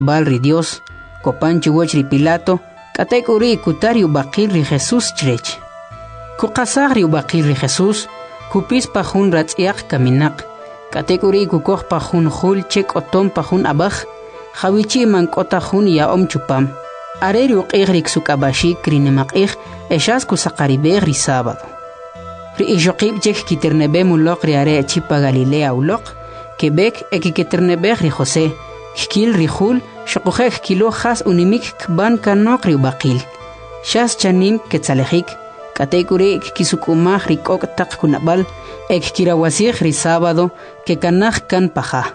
Balri Dios, copanchu wachri Pilato, katekuri kutari ubaqilri Jesús chrech. Kukasagri ubaqilri Jesús, kupis pajun ratz'iaq kaminak, katekuri kukoj pajun jul chek otom pajun abaj, jawichi mankota jun yaom chupam. Areri uqigri ksukabashik rinemaqig, eshas kusaqaribeg ri sábado. Ri ishoqib chek kiternebe mulok ri are chipa Galilea ulok, Quebec ekiketernebeg ri José, Kil ri jul, shokujek kilo has unimik kban kanok ri ubaqil. Shas chanim ketzalejik, katekuri kisukumaj ri kok tak kunabal, kirawasig ri sábado, que kanaj kan paja.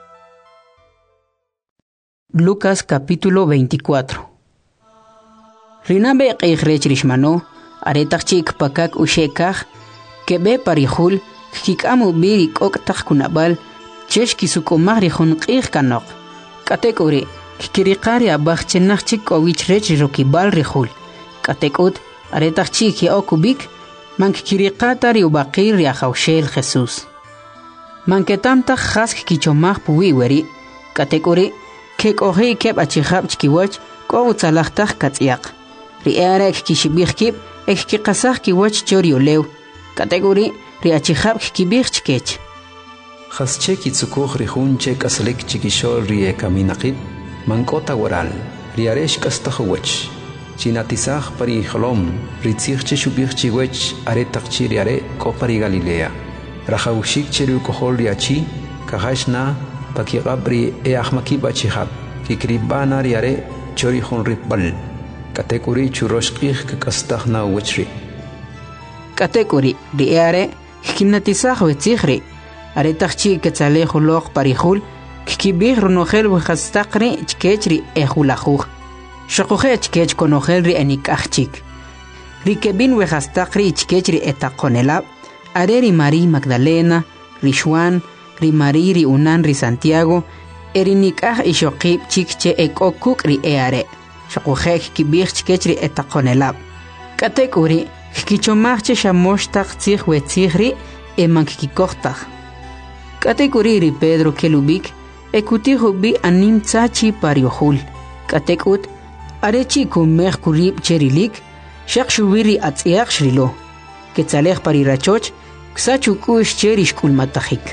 Lucas capítulo 24. Rinabe qeijrech rishmano, aretachik pakak ushekaj, kebe parijul, kikamu biri kok tak kunabal, chesh kisukumaj ri junqij kanok. Katekuri, kikiriqari abaj chenachchik owich rech rokibal rijul. Katekut, aretachik yaokubik, mankikiriqata ri ubaqir ri ajawshel Jesús. Manketamtaj jask kichomaj puwiweri, katekuri, kek ohi keb achijab chkiwach, ko utzalajtaj katz'iaq. Ri arek kishibij kib, ek kiqasaj kiwach choriolew. Katekuri, ri achijab kibij chkech. Jasche kitsukuj rijun che kaslik chikishol rie kaminaqib, mankota waral, riaresh kastajuwech. Chinatisaj pari jolom, ritzij che shubij chiwech aretaq chi riare kopari Galilea. Rajawshik cheru kohol riachi, kahashna, pakigabri eahmakib achijab, kikribana riare chorihun ripbal. Katekuri churoshqij kakastajna wechri. Katekuri, riare, kinatisaj wetzijri. Aretachchi ketzalejo log parijul, kikibij runojel wejastaqri chkechri ejulajuj. Shokuje chkech konojelri enikachchik. Rikebin wejastaqri chkechri etaqonelab, areri Mari Magdalena, ri Juan, ri Mari ri Unan ri Santiago, erinikaj ishokib chikche ekokuk ri eare. Shokuje kikibij chkechri etaqonelab. Katekuri, kikichomajche shamoshtaq tzij wetzijri emankikikojtaj. Katekuri Pedro kelubik, ekutijo bi anim tsachi pariohul. Katekut, arechi kumej kurib cherilik, shak shubiri atziak shrilo. Ketzalej parirachoch, ksachukush cherish kulmatajik.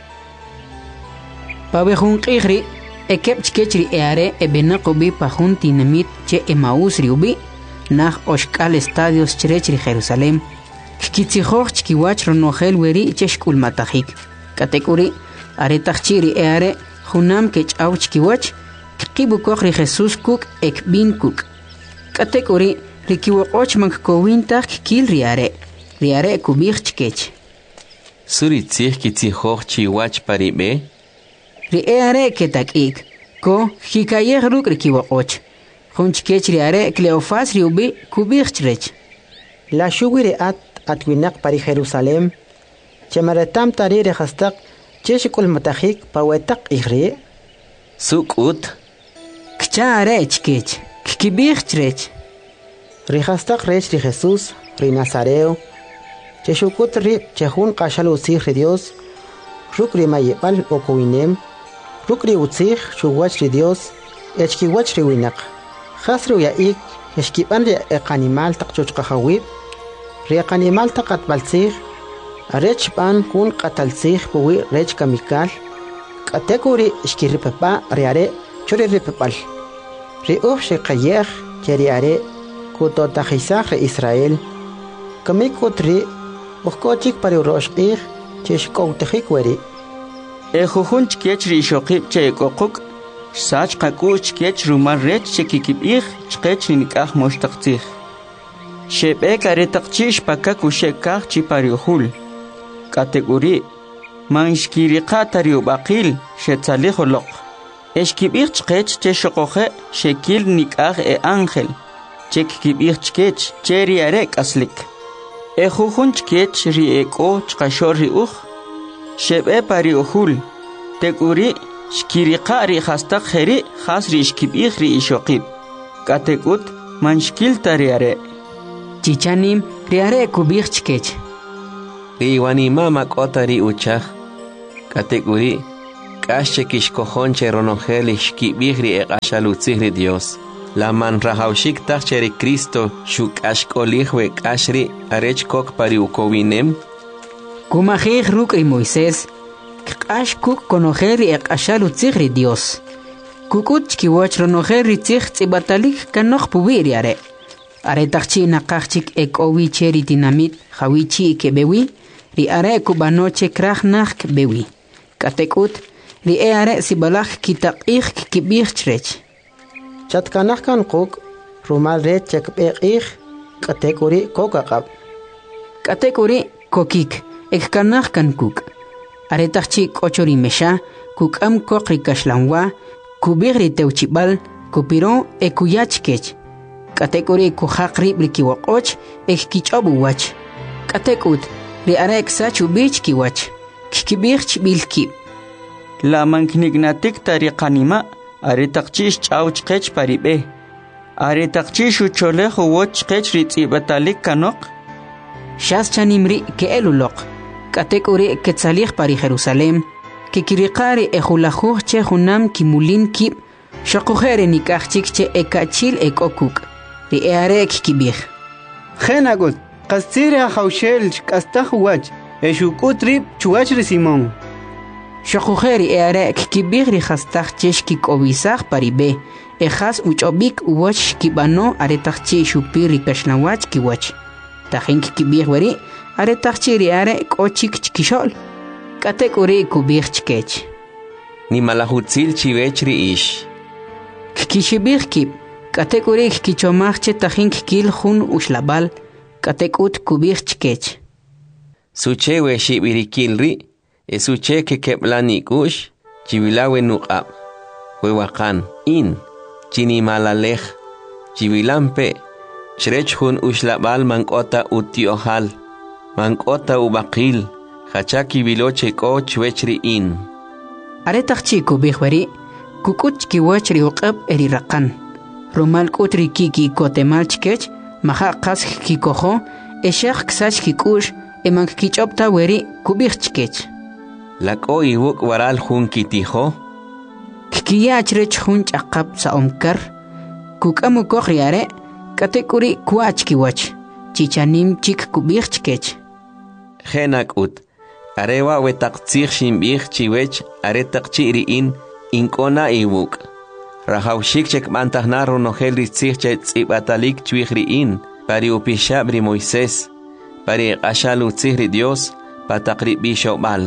Pabejun qigri, ekep chkechri eare ebenakobi pajun tinamit che Emaús riubi, nach oshkal estadios cherechri Jerusalem, kikitzijoj chkiwach ronojel weri chesh kulmatajik. Katekuri, aretachchiri eare, junam kech auchkiwach, kibukoj ri Jesús kuk ekbin kuk. Katekuri, rikiwokoch mankowintaj kil riare kubij chkech. Suri tzij kitzijoj chiwach paribe? Ri eare ketakik, ko hikayej ruk rikiwokoch. Jun chkech riare Cleofas riubi kubij chrech. La shuwi atwinak pari Jerusalem, Chemaratam tari rejastaq cheshikul matajik pawetak igri. Sukut. Kcha arech kech, kibij chrech. Rejastaq rech ri Jesús, ri Nazareo. Cheshukut ri chehun qashal usij ri Dios. Ruk ri mayebal okuinem. Ruk ri utzij shuwach ri Dios. Echkiwach ri winak. Jasru yaik, eshkiban ri ekanimal tak chochkahawib. Ri ekanimal tak atbalzij. Arech pan kun qatalsij puwi rech kamikal. Katekuri ishkiripapa riare chori ripapal. Riuf shikayej cheriare kutotajisaj re Israel. Kamikutri ukochik pari uroshqij cheshkoutajik weri. Ejujun chkech ri ishokib che ekokuk, sach qaku chkech rumar rech chekikibij chkech nikaj moshtaqtzij. Shebek aretaqchish pakak ushekaj chipariuhul. Kategori manshkiriqa tariubaqil shetzalejolok. Eshkibij chkech che shokoje shekil nikaj e ángel. Chekibij chkech che riarek aslik. Ejujun chkech ri eko chkashor ri uj. Shebe pariuhul. Teguri shkiriqa ri hastaq jeri khas ri ishkibij ri ishokib. Kategut manshkil tariare. Chichanim riare kubij chkech. Riwanima makota ri uchaj. Kateguri Kasche kishkojonche ronojelish kibigri eqashalutzihri Dios. La man rahaushik tacheri Cristo shuk ashkolihwe kashri arech kok pari ukowinem. Kumajej rukri Moisés, k'ash kuk konojeri eqashalutzihri Dios. Kukut chkiwach ronojeri tzih tzibatalik kanoj pubiri are. Are tachchi nakachik ekowi cheri dinamit hawichi kebewi, ri are kubanoche krach nach bewi. Katekut, ri are sibalach kitaqih kibih chrech. Chatkanahkan kuk, rumal red chekbekih, katekuri kokakab. Katekuri kokik, ekkanahkan kuk. Are tachchi kochori mesha, kuk am kokri kashlanwa, kubigri teuchibal, kupiron ekuyachkech. Katekuri kuhakri blikiwakoch, ekkichobu wach. Katekut, ri are eksachu bich kiwach, kikibich bilki. La manknignatik tariqanima, are taqchish ch'awchqech paribe. Are taqchish ucholejo wochqech ritzibatalik kanok. Shas chanimri ke elulok. Katekuri ketzalich pari Jerusalem, que kirikari ejulajuj che junam kimulin kib, shokujere nikachik che ekachil ekokuk. Ri eare kibih. Genagut, qastira haushel kastaj wach, eshukutrip chuachri Simón. Shokujeri eare kibih ri hastaj chesh kikobisaj paribe, ejas uchobik uwach kibano aretachchi shupiri kashnawach kiwach. Tajin kibih weri aretachchi ri are kochik chkishol. Katekuri kubih chkech. Ni malahutzil chivechri ish. Kishibih kib. Katekuri kichomachche tajin kil jun ushlabal. Katekut kubih chkech. Suche we shibirikilri. Esuche que keplani kush. Chivilawe nuqab. Huewakan in. Chinimalalej. Chivilampe. Chrech jun ushlabal mankota utiohal. Mankota ubakil. Hachaki viloche ko chwechri in. Aretachchi kubihweri. Kukut kiwachri uqab eri rakan. Rumal kutri kiki kotemal chkech. Maha qas kikojo. Eshak ksach kikush. Emank kichopta weri kubih chkech. Lako iwuk waral jun kitijo. Kikiyachrech jun chaqab sa omkar. Kukamu kohriare. Katekuri kuach kiwach. Chichanim chik kubih chkech. Genak ut. Arewa wetaqtzih shimbih chiwech aretaqchi in inkona iwuk. Rahaushik chek mantahna ronojel ritzih chet tsibatalik chwihri in. Pari upishabri Moisés. Pari ashalutzihri Dios. Pataqri bishobal.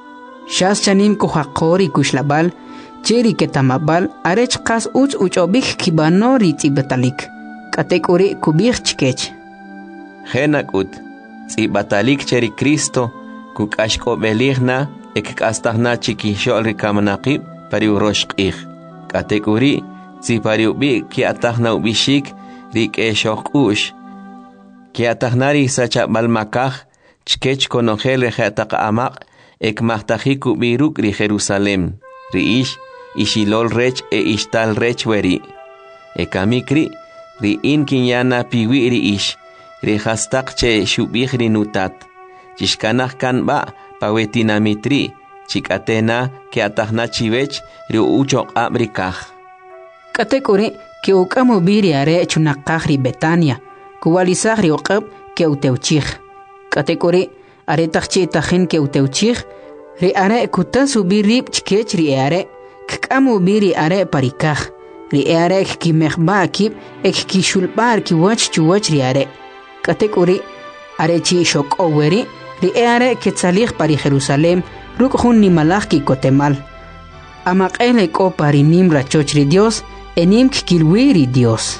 Shas chanim kuhakori kushlabal. Cheri ketamabal. Arech kas uchobik kibano ritzibatalik. Katekuri kubih chkech. Genak ut. Tsibatalik cheri Cristo. Kuk ashko beligna ek astahna chikishol rikamanaqib pari uroshqih. Katekuri tsi pari ubi ki atahna ubishik rik eshokush. Ki atahnari sacha balmakah chkech konojel rehataq amaq ek mahtahiku biruk ri Jerusalem. Riish ishilol rech ishtal rech weri. Ekamikri ri in kinyana piwi riish. Rihastaq che shubih rinutat. Chishkanah kan ba pawetinamitri chikatena ke atahna chivech ri uchok abrikah. Katekuri ke ukamu biri are chunaqah ri Betania. Kuwalisah ri uqab ke uteuchih. Katekuri are tachchi tahin ke uteuchih. Ri are kutasu birib chkech ri are. Kkamu biri are parikah. Ri are ki mehba kib ek ki shulbar ki wach chuwach ri are. Katekuri are chi shok oweri. Ri eare ketzalich pari Jerusalem, ruk jun nimalach ki kotemal. Amaqele ko pari nim rachochri Dios, enim kikilwiri Dios.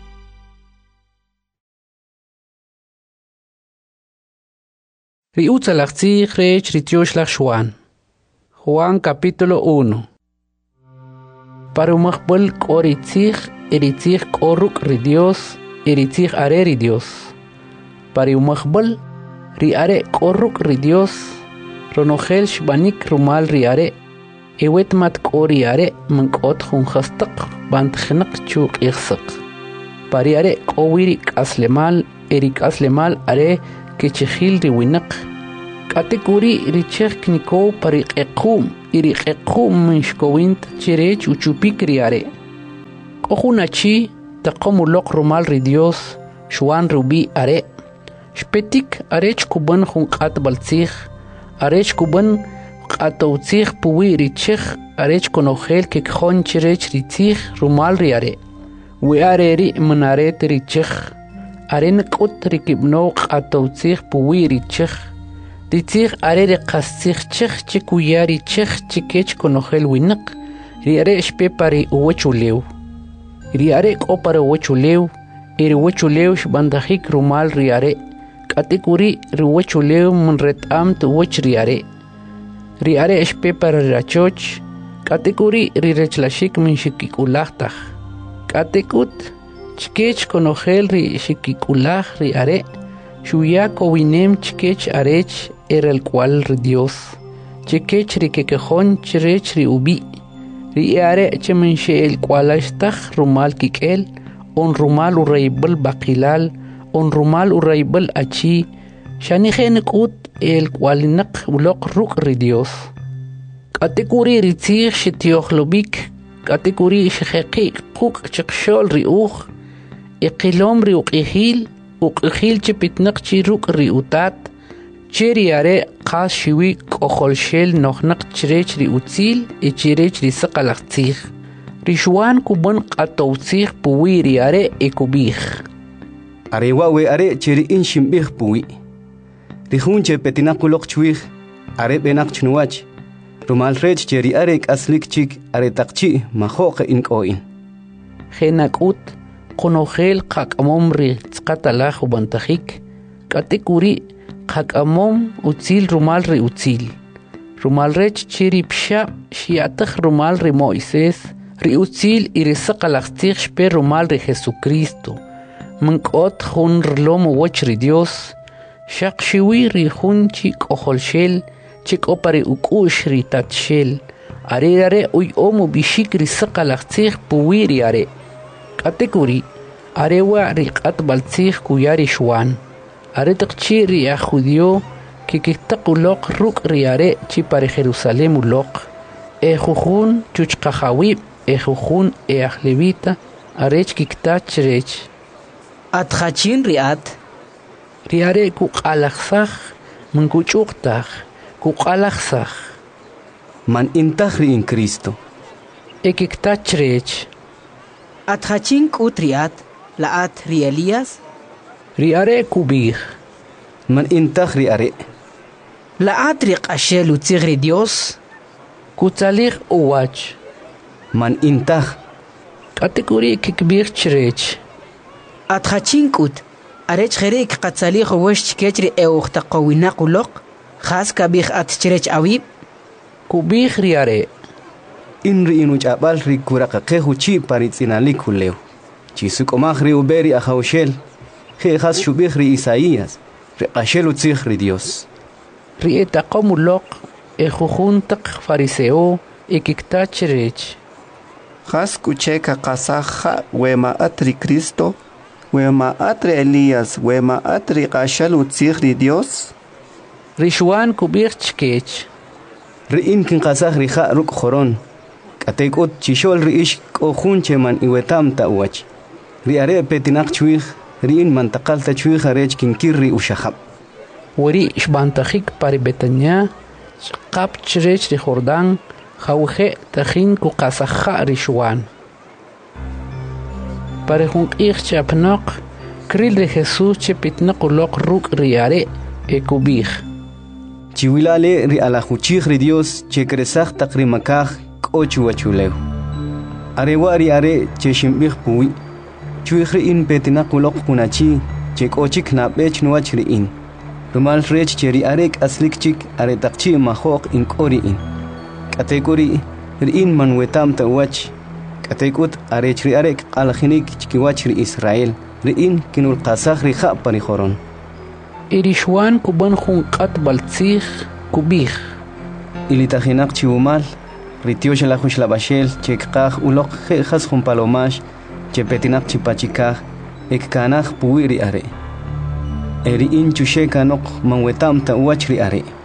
Ri utzalach tzich rech ritiosh Juan. Juan capítulo 1. Parumachbol koritzich, eritzich koruk ri Dios, eritzich are ri Dios. Parumachbol riare koruk ri Dios, ronojel shbanik rumal riare, ewet mat koriare mankot jun hastaq bantkhnak chuk ikhsaq. Pariare kowiri kaslemal, erik aslemal are kechihil ri winak, Katekuri richek niko pariqequm iriqequm minshkowint chirech uchupik riare. Kohunachi taqomuloq rumal ri Dios shuan rubi are. Shpetik arech kuban hunqat baltzig arech kuban qatowtzig puwi richech arech konogel kekjon chirech ritzig rumal riare. We are ri manaret richech aren qut rikibno qatowtzig puwi richech Ritzig are qastzig chech chikuyari chech chikech konogel winak riare shpepari uwechulew riare qopara uwechulew uwechulew shbandajik rumal riare katikuri uwechulew munretam tuwech riare shpepara rachoch katikuri rirechlashik min shikikulajtaj katikut chikech konogel ri shikikulaj riare Shuya kowinem chikech arech era el cual ri Dios. Chikech ri kekejon chirech ri ubi. Ri are chemenshe el cual astaj rumal kikel, on rumal uraibel bakilal, on rumal uraibel achi, shanigen kut el cual nak ulok ruk ri Dios. Katekuri ri tzir shitiohlobik, katekuri shecheki kuk chikshol ri uch, eqilom ri uqihil, uqihil chipitnak chiruk ri utat chiri are qas shiwi qoholshel nohnaq chirech ri utzil e chirech ri saqalaqtzig rishuan kubon qatowtzig puwi ri are e kubig are wawe are chiri in shimbig puwi ri hunche petinakuloq chwig are benak chnuach rumal rech chiri are aslik chik are taqchi majoq in qoin genakut Konogel qakamom ri tzqatalaj ubantajik katekuri qakamom utzil rumal ri utzil rumal rech chiri psha shiataj rumal ri Moisés ri utzil iri saqalaqtzig shpe rumal ri Jesucristo mankot jun rlom woch ri Dios shaq shiwi ri jun chik oholshel chik opari ukush ri tatshel are uy omu bishik ri saqalaqtzig puwiri are Katekuri arewa riqat baltzig kuyari shuan are taqchi ri a judio que kitaquloq ruk riare chi para Jerusalem uloq jujun chuchqajawi jujun ahlevita arech kiktach rech atjachin riat riare ku qalaxsaj munkuchuqtaj ku qalaxsaj man intaj ri in Cristo kiktach rech atjachin kutriat laat ri Elías riare kubig man intaj ri are laat ri qashel utzig ri Dios kutzalig uwach man intaj kategori kikbig chrech atjachin kut arech kherek qatzalig wesh kechri euxta qawina quloq khas kabig at chrech awib kubig riare inri inu chabal ri kuraqa qehuchi paritzinalik huleu chisuk omagri uberi ajaushel khas shubig ri Isaías ri qashel utzig ri Dios ri etaqomuloq jujun taq fariseo kiktach rech khas kucheka qasaja wema atri Cristo wema atri Elías wema atri qashel utzig ri Dios rishuan kubig chkech ri inkin qasaj ri kha ruk khoron Katekut chishol ri ish kohun cheman iwetam ta'wach. Ri are petinak chwig, ri in mantaqal ta chwig arech kinkirri ushahab. Wari shbantajik pari Betania, qap chrech ri Jordan, jawje tajin ku qasaja ri shuan. Pari junk ich chapnok, kril ri Jesús chepitnak ulok ruk ri are kubig. Chiwilale ri alajuchig ri Dios che kresaj taqrimakaj ochu wachulew arewari are che shimbig puwi chuigri in petinaquloq kunachi che kochik na bech nuachri in rumal rech cheri arek aslik chik are taqchi majoq in qori in kategori in manwetam tawach katekut are chri arek qalkhinik chkiwachri Israel ri in kinul qasakh ri kha pani khoron irishwan kuban khun qat baltzig kubig ilitajinak chiumal Ritiosh la hush la bashel, chekaj ulok khas jun palomash, chepetinak chipachikaj, ekkanaj puwiri are. Eri in chusheka nok manwetam ta uachri are.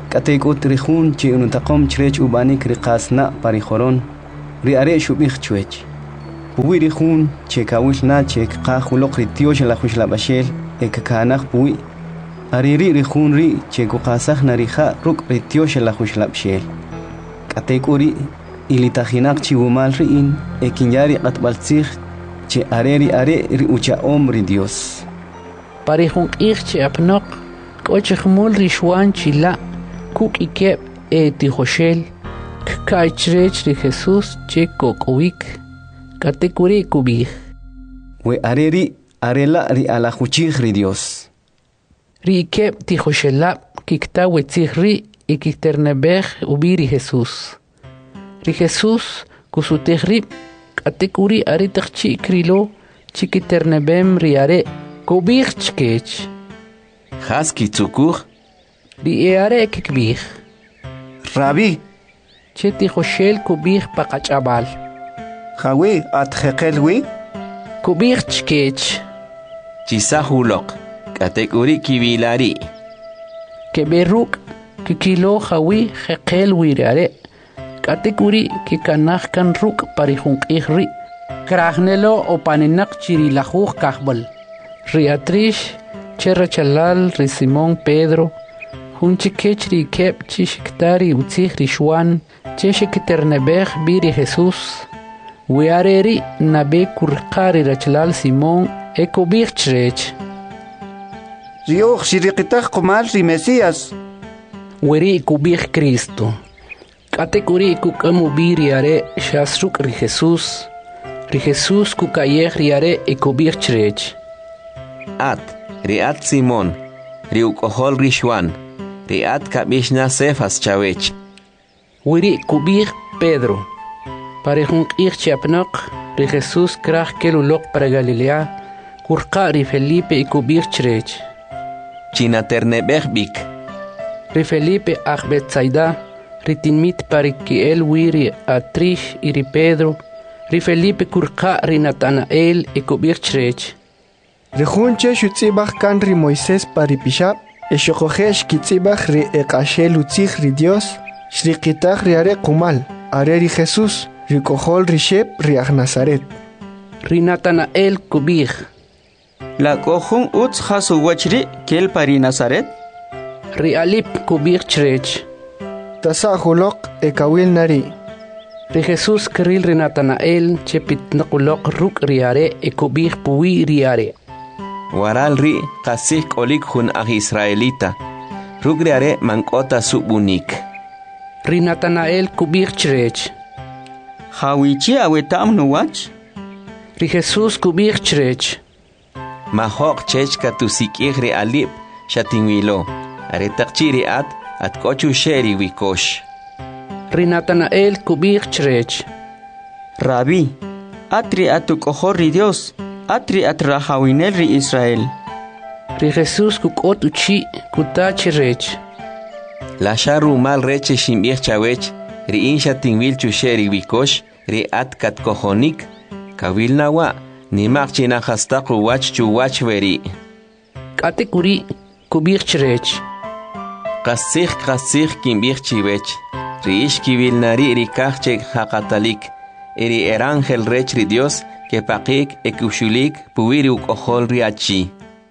Katekut rihun che unutaqom chrech ubanik riqasna parijoron. Riare shubich chuech. Puwi rihun che kawilna che qahulok ritiosh la khuslabashel ekakanak puwi. Ariri rihun ri che kuqasaj narija ruk ritiosh la khuslabshel. Katekuri ilitajinak chiwumal riin ekinyari qatbaltzig che areri are ri ucha omri Dios. Parihun che apnok kochmul rishwan chila kuk ikep tijoshel kachrech ri Jesús che kokowik katekuri kubij. We areri arela ri alajuchig ri Dios. Ri ikep tijoshela kikta wetzigri ikiternebej ubiri Jesús. Ri Jesús kusutegrib katekuri are takchi krilo chikiternebem riare kubij chkech. Haski tzukur. Ri eare kikbij. Rabbi. Che tijoshel kubij pakachabal. Jawi at jekelwi. Kubij chkech. Chisahulok. Katekuri kibilari. Keberuk kikilo jawi jekel wirare. Katekuri kikanaj kan ruk parihun ihri. Krahnelo o panenak chirilajuj kahbal. Riatrish cherachalal ri Simón Pedro. Hunchikech ri kep chishiktari utzig rishwan. Cheshikiternebej biri Jesús. Wiareri nabe kurqari rachalal Simón ekobich chrech. Rioch shiriqitaq qumal ri Mesías. Weri kubij Cristo. Katekuri kukamu biri are shasruk ri Jesús. Ri Jesús kukayej riare ekobich chrech. Riat Simón, riukohol rishwan, riat kabishna sefas chawech. Wiri kubij Pedro. Parejun chapnok, ri Jesús kraj kelulok para Galilea, kurqa ri Felipe ekobich chrech. Chinaternebej bik. Ri Felipe Betsaida, ri tinmit parikiel wiri Atrish iri Pedro, ri Felipe kurqa ri Natanael ekobich chrech. Rihunche shutzibach kan ri Moisés paripishab, eshokojesh kitzibach ri ekashel utzig ri Dios, shriqitach ri are kumal, are ri Jesús, ri kohol ri shep ri ag Nazaret. Ri Natanael kubij. La kohun utz hasu wachri kel pari Nazaret. Ri Alip kubij chrech. Tasahulok ekawil nari. Ri Jesús kril ri Natanael chepit nakulok ruk riare ekubij puwi riare. Waral ri kasik olik hun ag Israelita. Rugriare mankota subunik. Ri Natanael kubij chrech. Hawichi awetam nuwach. Ri Jesús kubij chrech. Mahok chechka tusikig ri Alip shatingwilo. Are takchiri at kochu sheri wikosh. Ri Natanael kubij chrech. Rabbi, atri atukohor ri Dios. Atri atrahawinel ri Israel. Ri Jesús kukot uchi kutachi rech. La sharu mal reche shimbich chawech, ri insha tingwil chusheri wikosh, ri at kat kohonik, kawil nawa, ni makchina hastaku wach chu wach veri. Katekuri kubich rech. Kasich kimbich chiwech, ri ish kiwil nari ri kachek hakatalik, eri erangel rech ri Dios, que pakik ekushulik puwiri ukohol riachi.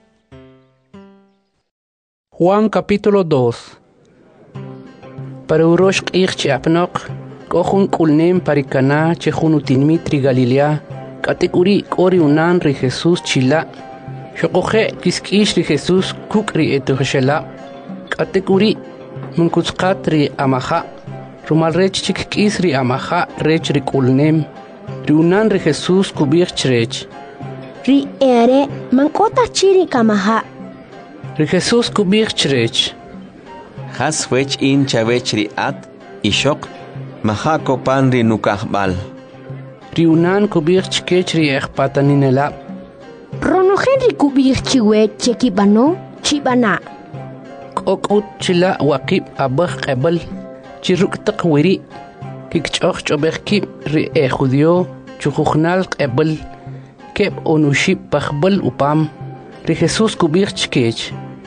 Juan capítulo 2. Para urosh qich apnok, kohun kulnem parikana chehunutin mitri Galilea, katekuri kori unan ri Jesús chila, shokoje kiskish ri Jesús kukri etuhshela, katekuri munkutskat ri amaha, rumal rech chikkis ri amaha rech ri kulnem, riunan ri Jesús kubich chrech. Ri ere mankota chiri kamaha. Ri Jesús kubich chrech. Has wech in chavech ri at, ishok, maha kopan ri nukahbal. Riunan kubich chkech ri ekpataninela. Rono Henry kubich chiwe chekibano chibana. Kokut chila wakib abah qebal. Chiruk taqwiri. Kikchoch chobekib ri judio chukhnal qebal. Keb onushib pakhbal upam. Ri Jesús kubich chkech.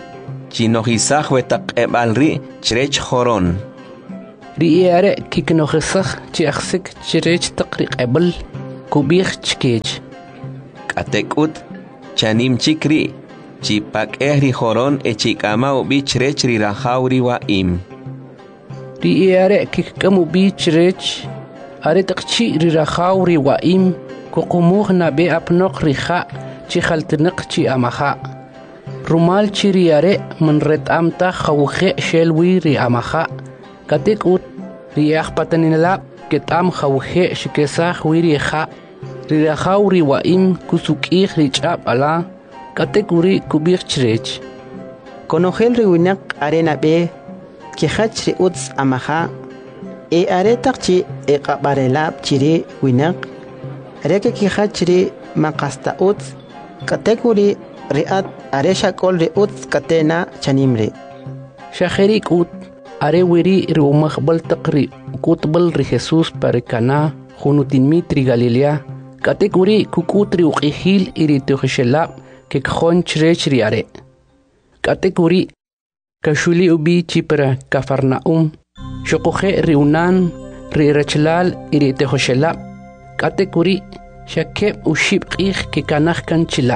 chinohisaj wetaq ri chrech joron. Riare kiknohisaj chiaxik chrech taqriq ebal kubij chkech. Katekut chanim chikri chipak ri joron echikama ubi chrech ri rajauri wa im. Riare kikamu bi chrech are taqchi ri rajauri wa im kuqumuh na be apnoq rija chi khaltnaq chi amaha. Rumal chiriare man retamta khawkhe shelwi ri amaha. Katekut riach pataninala ketam khawkhe shikesah wiri kha. Rijauri wa im kusukih richab ala. Katekuri kubir chrech. Konogel riwinak arena be kihach ri uts amaha. E are taqchi e qabarelab chiri winak. Reke kihach ri makasta uts. Katekuri riat aresha kol ri uts katena chanimre. Shakheri kut are wiri ri umakhbal taqri kutbal ri Jesus parikana khunutin mitri Galilea. Katekuri kukutri uqihil iri tuhishelab ke khon chrech ri are. Katekuri kashuli ubi chipra Kafarnaum. Shokohe riunan ri rachlal iri tuhishelab. Katekuri shakeb ushib qih ke kanakh kan chila.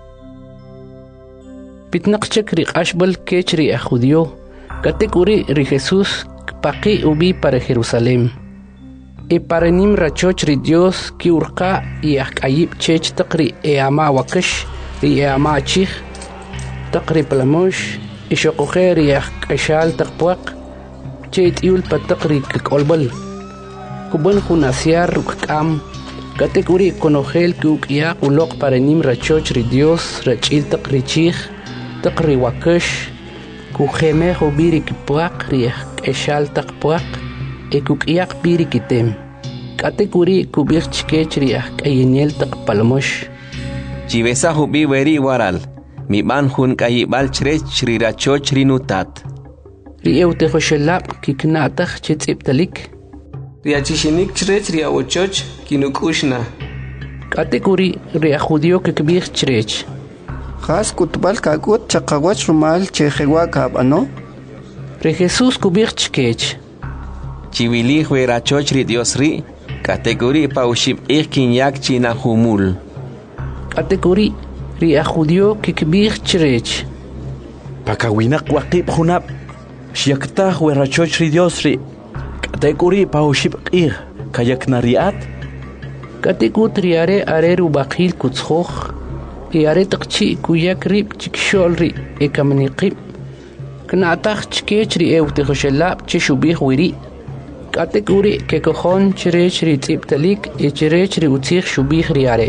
Pitnaqchek ri ashbal kech ri ajudio. Katekuri ri Jesus paqi ubi para Jerusalem. E para nim rachoch ri Dios ki urqa y ayib chech taqri e ama wakash ri e ama chih taqri plamosh e shoqohe ri ashal taqpuaq chet yul pataqri kolbal kuban khunasiar rukam katekuri konogel ki ukya uloq para nim rachoch ri Dios rachil taqri chih taqri wakash kujeme hobiri kpuaq ri ashal taqpuaq ekukyak piri kitem. Katekuri kubir chkechri ayeniel taqpalmosh. Chibesa hubi weri waral. Mi ban hun kayibal chrech rirachoch rinutat. Riewte khoshelab kiknatakh chitsiptalik. Riachishinik chrech riawochoch kinukushna. Katekuri riajudio kikbir chrech. Khas kutbal kakut chaqawach rumal chejewa kabano. Re Jesus kubir chkech. Chiwili huerachoch ri Dios ri, kategori paushib kinyak china humul. Kategori ri ajudio kikbir chrech. Pakawinak waqib hunab, shiaktah huerachoch ri Dios ri, kategori paushib kayak nariat. Kategut riare areru bakil kutzhoch, riare taqchi kuyak rib chikshol ri ekamaniqib. Knatach chkech ri ewte khoshelab chishubih wiri. Kategori ke kojon chrech ri tsiptalik e chrech ri utzich shubih ri are.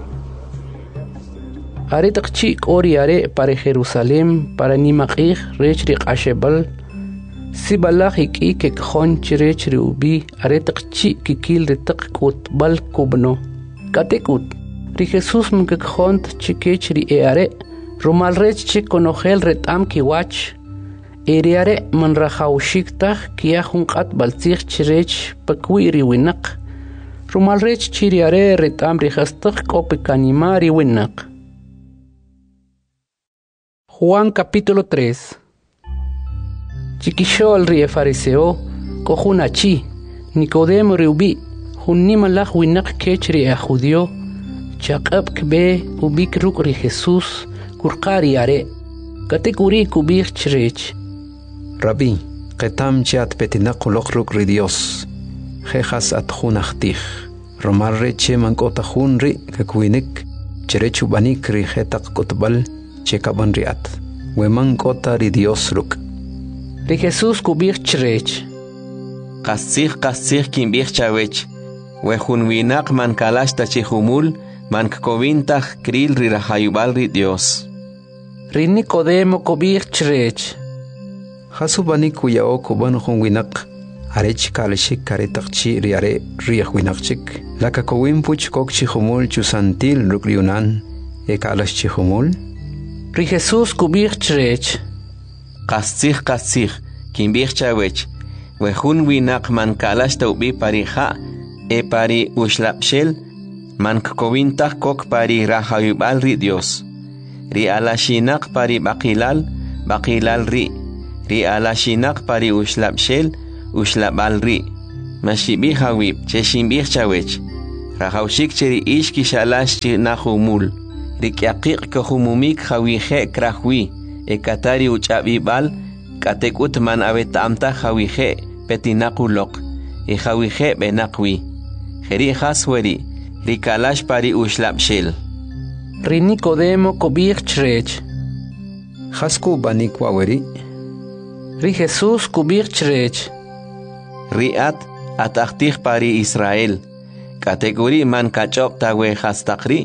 Are taqchi ori are para Jerusalem para nimaqih rech ri qashebal. Sibalach iki ke kojon chrech ri ubi are taqchi kikil ri taq kutbal kubno. Katekut ri Jesus mke kojon chikech ri e are. Rumal rech chik konogel retam kiwach. Eriare man rajawshiktaj kia junqat baltzig chrech pakwiri winaq. Rumal rech chiriare retam rihastaq kope kanimari winaq. Juan capítulo 3. Chiquishol rie fariseo kojunachi Nicodemo riubi junnimalaj winaq kech ri a judio chaqab kbe ubik ruk ri Jesus kurqari are. Katekuri kubir chrech. Rabbi, qetam chat petinaq uloq ruk ri Dios. Jejas at junachtij. Romarre che mankota junri kakwinik. Cherechu banik ri jetaq kutbal chekaban riat. Weman kota ri Dios ruk. Ri Jesus kubir chrech. Qasig kimbir chawech. We junwinak man kalashta chihumul man kovintaq kril ri rahayubal ri Dios. Ri Nicodemo kubir chrech. Hasubani kuyao kuban junwinak. Arech kalashik karetaqchi riare riahwinaqchik. Laka kowin puch kok chihumul chusantil rukriunan. Ekalash chihumul. Ri Jesus kubir chrech. Qasig kimbir chawech. We junwinak man kalashta ubi parija. E pari ushlapshel. Man kovintaq kok pari rahayubal ri Dios. Ri alashinak pari bakilal. baqilal ri alashinak pari ushlabshel ushlabal mashibi hawib cheshimbi chawech rahawshik cheri ishki shalash nahumul rikyaqiq kahumumik hawihe krahwi ekatari uchabibal katekut man abetamta hawihe petinakulok hawihe benakwi Jeri hasweri rikalash pari ushlabshel Ri Nicodemo kubich chrech Hasku banikwa weri Ri Jesús kubich chrech Riat atachtich pari Israel kategori man kachop tawe hastakri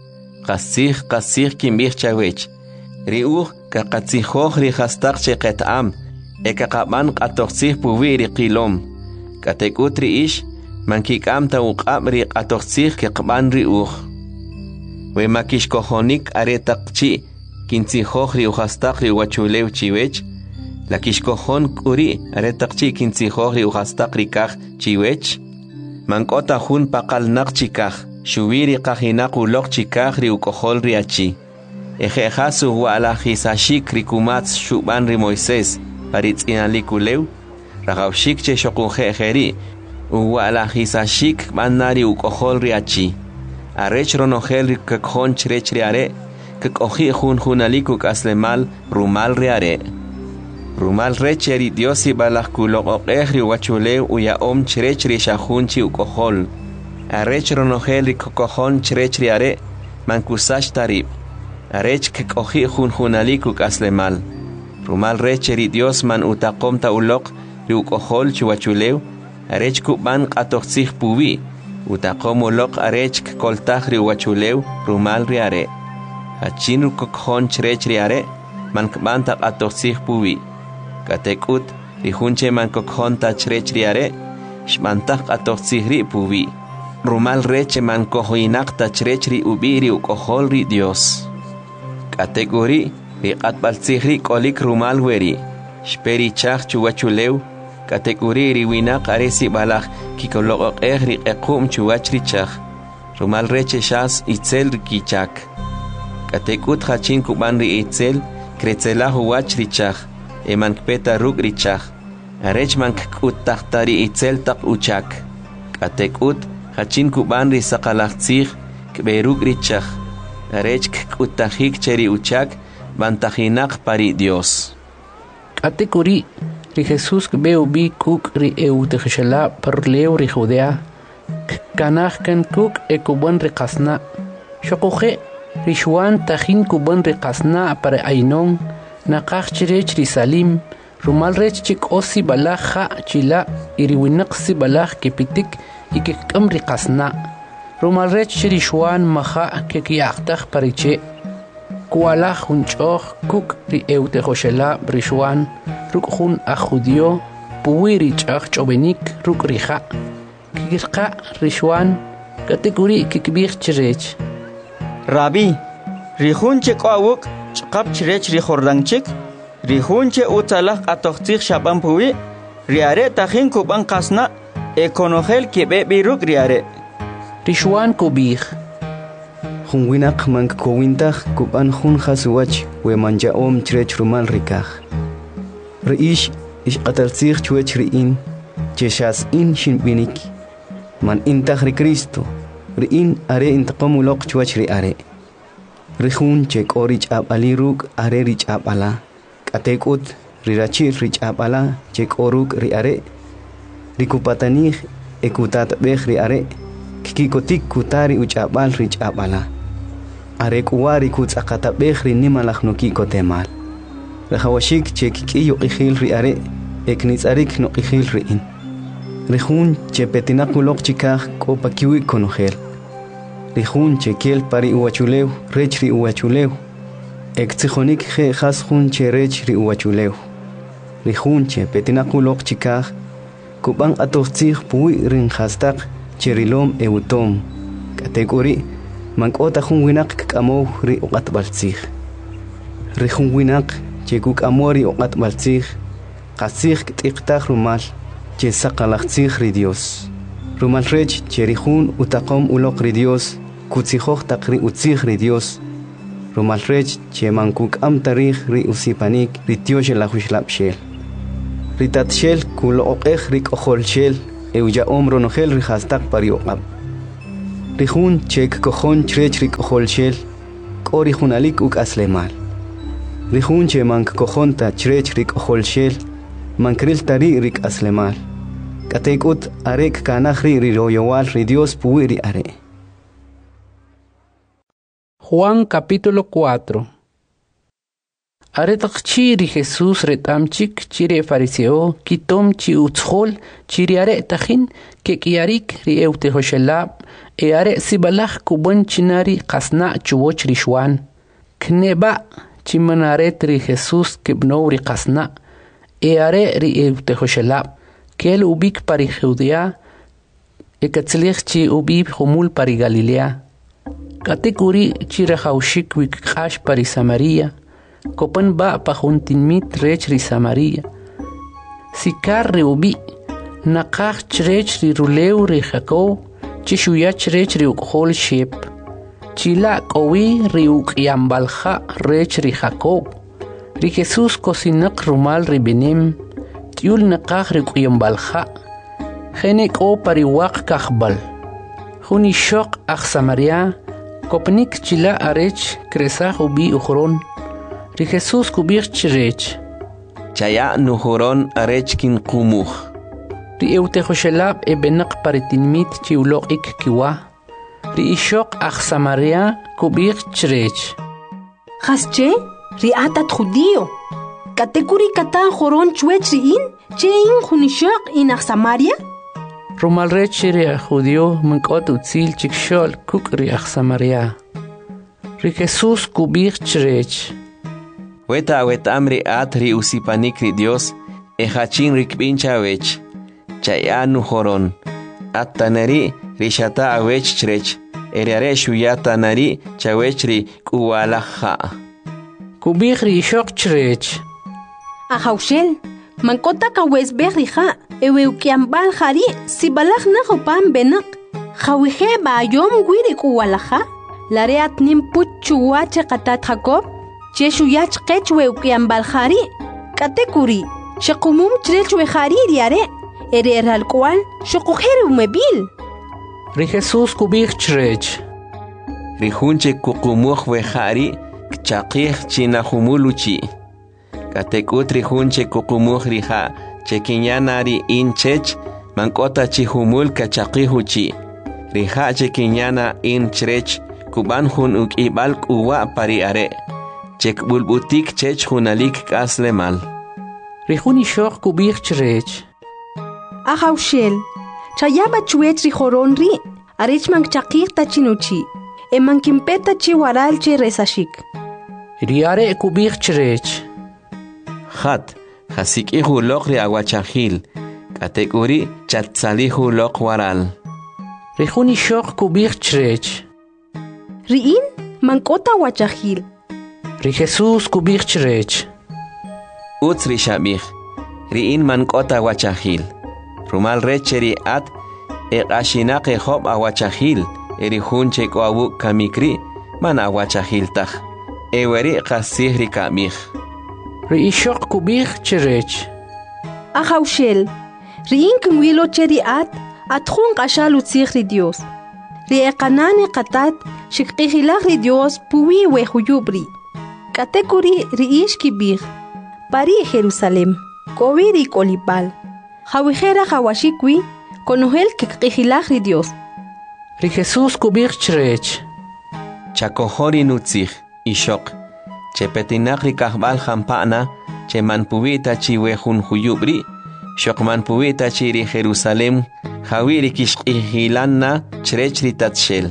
qasih kimbich chawech riuh kaqatsihoh ri hastak cheqetam ekaqaban qatoqsih puwi ri qilom katekutri ish man kikam ta uqab ri qatoqsih keqban riuh we makish kohonik aretaqchi kintsihoh ri uhastak ri wachulew chiwech la kishkohon kuri aretaqchi kintsihoh ri uhastak ri kaj chiwech mankota hun paqal naqchikaj shubiri qajinaq uloq chikaj ri ukohol ri achi ejejasu wala hisashik ri kumats shuban ri Moisés paritz'inalikulew rajawshik che shoqunjejeri wala hisashik manari ukohol ri achi arech ronojel ri kakjon chrech ri are kakoji junaliku kaslemal rumal ri are rumal recheri diosi balaj kuloqoqej ri wachulew uyaom chrech ri shajunchi ukohol arech ronojel ri kokojon chrech ri are mankusash tarib arech kakoji junaliku kaslemal rumal recheri dios man utaqom ta uloq ri ukohol chiwachulew arech kuban qatoqsij puwi utaqom uloq arech koltaj ri wachulew rumal ri are hachinu kokjon chrech ri are man kban ta qatoqsij puwi katekut ri junche man kokjon ta chrech ri are shmantaj qatoqsij ri puwi rumal reche man kojoinaq ta chrech ri ubi ri ukohol ri dios kategori ri qatbalsij ri kolik rumal weri shperi chaj chuwachulew kategori ri winaq aresi balaj kikoloqoqej ri qequm chuwach ri chaj rumal reche shas itzel ri kichak katekut hachin kuban ri itzel kretzelah wach ri chaj eman kpeta ruk ri chaj arech man kut tahtari itzel taq uchak katekut hachin kuban ri saqalaqtzij kberuk ri chaj arech kutajik cheri uchak bantajinaq pari Dios kategori ri Jesús kbeu bi kuk ri eutejela parleu ri Judea kanaj kan kuk ekuban ri qasna shoquje Rishwan tajin kuban ri qasna para ainon naqaj chirech ri salim rumal rech chik osi balaja chila iriwinaq si balaj kepitik ikekam ri qasna rumal rech chirishwan maja kekiyaqtaj pariche kualaj hunchoj kuk ri eutejoshela rishwan rukjun a judio puwi ri ch'aj ch'obenik ruk rija kikirqa rishwan kategori kikbij chirech Rabbi, rihunche qawuk chqab chrech ri jordanchik, rihunche utalaq atoqtij shaban puwi, riare tajin kuban qasna ekonojel kebe biruk riare. Rishwan kubij. Junwinak man kowintaj kuban jun hasuwach we manjaom chrech rumal rikaj. Riish ish qatalsij chwech riin, cheshas in shinbinik. Man intaj ri Cristo. Riin are intaqamuloq chwach ri are rihun chek orich abali ruk are rich abala katekut rirachi rich abala chek oruk ri are rikupatanij ekutat bej ri are kikikotik kutari uchabal rich abala are kuwari kutsaqata bej ri nimalaj nokikotemal rehawashik chek kiyo qijil ri are eknitsarik no qijil riin rihun chepetinakuloq chikaj kopakiwi konojel rihun chekel pari uwachulew rech ri uwachulew ektsijonik je jasjun che rech ri uwachulew rihun chepetinakuloq chikaj kuban atoqtzij puwi rin hastaq cherilom eutom kategori mankota jun winaq k'amow ri uqatbaltzij rihun winaq chekuk amori uqatbaltzij qasij k'tiqtaj rumal che saqalaqtzij ri Dios rumal rech cherihun utaqom uloq ri Dios kutzijoj taq ri utzij ri Dios Rumal rech che mankuk am tarikh ri usipanik ri tiosh la khuslab shel. Ri tat shel kul oqekh ri kohol shel euja omro nohel ri khastak parioqab. Ri khun chek kohon chrech ri kohol shel kori khunalik uk aslemal. Ri khun che mank kohon ta chrech ri kohol shel mankril tari ri aslemal. Katekut arek kanakh ri royowal ri Dios puiri are. Juan capítulo 4. Aretak chiri Jesús retamchik chiri fariseo kitom chi utschol chiri are tajin ke kiarik ri eute hoshelab e are sibalach kubon chinari qasna chuwoch rishwan kneba chimanaret ri Jesús kebno ri qasna e are ri eute hoshelab kel ubik pari Judea e katzlich chi ubib humul pari Galilea Katekuri chira haushik wik kash pari Samaria, kopan ba pahuntin mit rech ri Samaria. Sikar ri ubi, nakach chrech ri ruleu ri Jacob, chishuya chrech ri ukhol shep. Chila kowi ri ukyambalha rech ri Jacob. Ri Jesus kosinak rumal ri benem, tiul nakach ri ukyambalha. Genek o pari wak kachbal. Huni shok ach Samaria, Kopnik chila arech kresach ubi ukhron. Ri Jesus kubich chirech. Chaya nuhuron arech kin kumuch. Ri eute hoshelab ebenak paritinmit chiulok ik kiwa. Ri ishok ach Samaria kubich chirech. Hasche, ri atat judio. Katekuri kata horon chuech ri in, che in hunishok in ach Samaria? Rumal rech ri judio mankot utzil chikshol kuk ri ach Samaria. Ri Jesus kubich chirech. Weta amri at ri usipanik ri Dios e hachin ri kbincha wech. Chaya nuhoron. At tanari ri shata wech chirech. Eriare shuya tanari chawech ri kuwalaha. Kubich ri shok chirech. Ahaushel, mankota kawes berriha. Ewe ukiambal hari si balak na hopan benak khawihe ba yom gwiri kuwalaha lareat nim puchuwa che qatat Jacob che shuyach qechwe ukiambal hari katekuri shaqumum chrechwe hari riare ere alqual shuqher umebil Ri Jesus kubich chrech Ri hunche kuqumuh we hari kchaqih china humuluchi katekut ri hunche kuqumuh riha Chekiñanari in chech, mankota chihumul kachaqihuchi. Riha chekiñana in chrech, kuban hun ukibal uwa pari are. Chek bulbutik chech hunalik kaslemal. Rihuni shok kubich chrech. Ahaushel, chayaba chuech rihoron ri, arech mankchaqir tachinuchi, e mankimpeta chiwaral che resashik. Riare kubich chrech. Khat. Hasik ihu lok ri awachahil. Katekuri chatsalihu lok waral. Rihuni shok kubich chrech. Riin mankota wachahil. Ri Jesus kubich chrech. Uts ri shabich. Riin mankota wachahil. Rumal recheri at ashinak hob awachahil. Eri hunche ko awu kamikri man awachahil tach. Eweri qasih ri kamich. Ri ishok kubich chirech. Ahaushel, riin kumwilo cheri atjun qashal utzig ri Dios. Ri eqanane qatat shikqihilach ri Dios puwi we huyubri. Katekuri ri ish kibich. Pari Jerusalem, kowi ri kolipal. Hawihera hawashikwi, konohel kikqihilach ri Dios. Ri Jesus kubich chirech. Chakohori nutzig, ishok. Che petinak ri kahbal hampana, che manpuita chi wehun huyubri, shok manpuita chi ri Jerusalem, hawiri kishqihilanna chrech ri tatshel.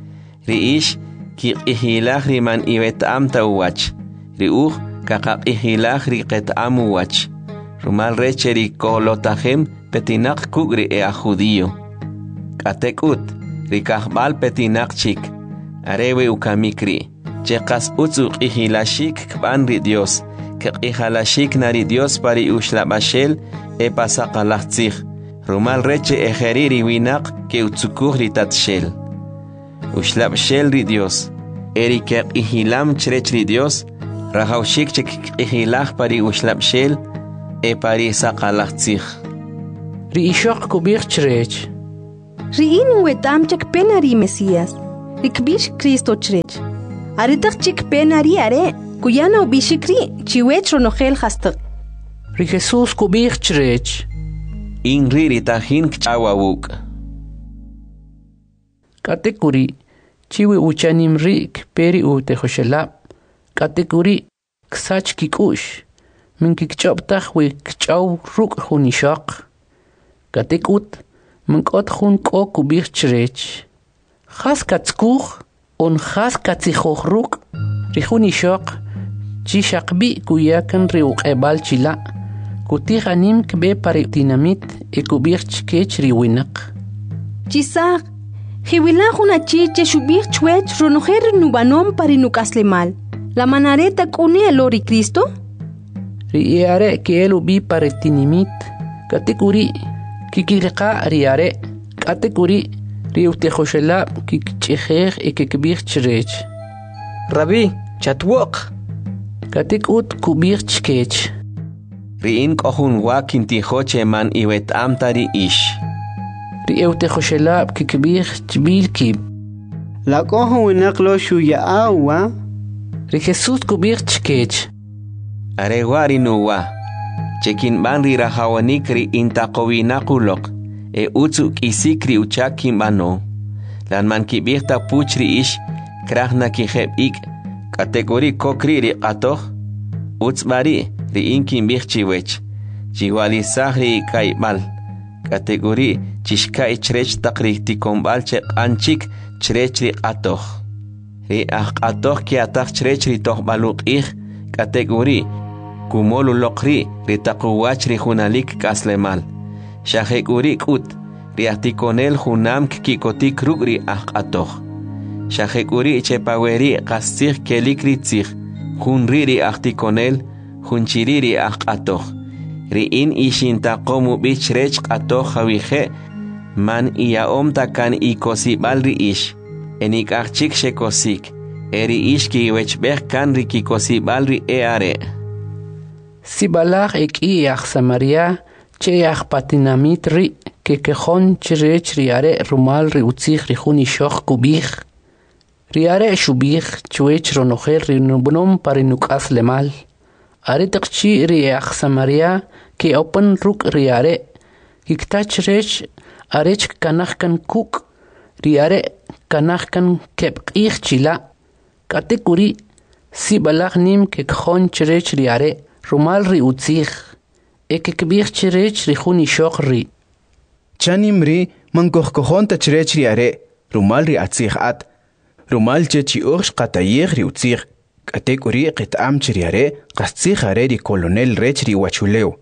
Ri ish kiqihilach ri man iwet amta uwach, ri kakaqihilach ri qet amuwach. Rumal reche ri kolotahem petinak kugri ea judío. Katekut, ri kahbal petinak chik, arewe ukamikri. Chekas utzuk ihilashik kban ri Dios, ihalashik nari Dios pari ushlabashel e pasaqalachtzig. Rumal reche ejeriri winak ke utzukur ri tatshel. Ushlabshel ri Dios, erike ihilam chrechri Dios rahawshik chek ihilach pari ushlapshel pari saqalachtzich ri ishaq kubich chrech Riin wetam chek penari Mesías rikbish Cristo chrech aritak chik penari are kuyana ubishikri chiwech ronogel hastaq ri Jesus kubich chrech inri tahin kchawawuk katekuri chiwi uchanim rik peri ute khoshelab katekuri ksach kikush min kikchoptah we kchaw ruk hunishaq katekut min kot hun ko kubich chrech khas katskuch on khas katsikhokh ruk ri hunishaq chi shaqbi kuyakan ri uqebal chila kutihanim kbe pari dinamit kubich chkech ri winaq Chisaq Hiwila una chiche shubich chwech ronojer nubanom pari nukaslemal. La manareta kune elori Cristo? Riare que elu bi pare tinimit. Katekuri kikirqa riare. Katekuri riutejoshela kikchejej kikbich chrech. Rabbi, chatwok. Katekut kubich chkech. Riin kohun wakin tijoche man iwet amtari ish. Rieute khoshelab kikbir chbil kib la kohu winaqlo shuya awa ri Jesus kubir chkech arewari nuwa chekin banri rahawanik ri intaqowinaquloq utsu kisikri uchakin bano lan man kibirta puchri ish krahna kijeb ik kategori kokri ri qatoh utsbari ri inkin bichchiwech chiwali sahri kaibal kategori chishka ichrech taqrikti kombalche anchik chrechri qatoh ri qatoh ki ataq chrechri tohbaluq ih kategori kumolu loqri ri taqwachri hunalik kaslemal shaheguri kut ri atikonel hunam kikotik rugri qatoh shaheguri chepaweri qastig kelikri tzig hunri ri atikonel hunchiri ri qatoh Riin ishinta qomu bichrech qatoh hawije man iaomta kan ikosibal ri ish enik archik shekosik eri ish ki wechbeh kan ri kikosibal ri eare Sibalach eki ach Samaria che ach patinamit ri ke kejon chrech riare rumal ri utzich ri khuni shokh kubich riare shubich chwech ronocher ri nubnom parinukas lemal are taqchi ri ach Samaria ke open ruk riare kiktach rech arech kanach kan kuk riare kanach kan kep ich chila katekuri si balach nim ke khon chrech riare rumal ri utzich ekekbich chrech ri khuni shokh ri chanim ri mankoh kohon ta chrech riare rumal ri atzich at rumal chechi ursh qatayih ri utzich katekuri qitam chriare qatzich are ri colonel rech ri wachuleu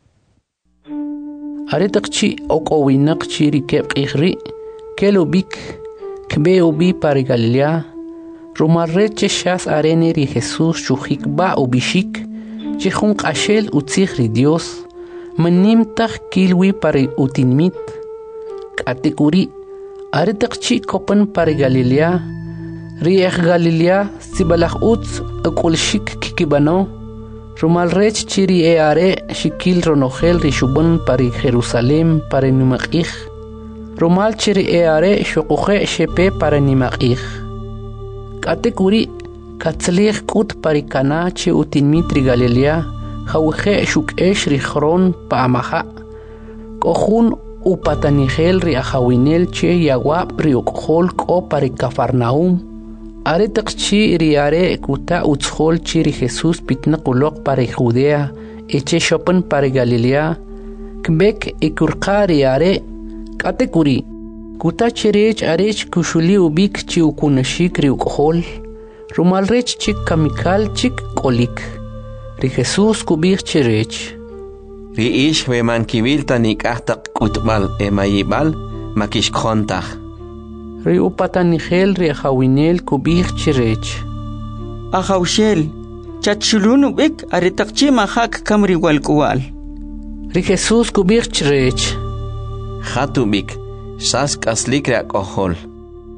Aretaqchi okowinaqchi rikeb qihri kelubik kbeubi para Galilea rumarreche shas arene ri Jesus chujik ba ubishik chihun qashel utzich ri Dios manim tag kilwi para utinmit katekuri aretaqchi kopan para Galilea ri Galilea sibalach utz akulshik kikibano Rumal rech chiri are shikil ronogel rishubun pari Jerusalem pari numaqih. Rumal chiri are shokuche shepe pari nimaqih. Katekuri katzlich kut pari kana che utinmitri Galilea hawche shukesh richron paamaha. Kohun upatanigel ri ahawinel che yawab ri ukhol ko pari Cafarnaum. Aretaqchi riare kuta utzhol chiri Jesus pitnaquloq para Judea eche shopan para Galilea kbek ikurqa riare katekuri kuta chirech arech kushuli ubik chi ukunashik ri ukhol rumal rech chik kamikal chik kolik ri Jesus kubich chirech ri ish we man kivilta nik'ahtaq kutbal emayibal makish khontaq ri upatanigel ri hawinel kubich chirech Ahawshel chachulunu bik aritaqchi mahak kamri walkual ri Jesus kubich chirech Hatubik sas kaslik rak ohol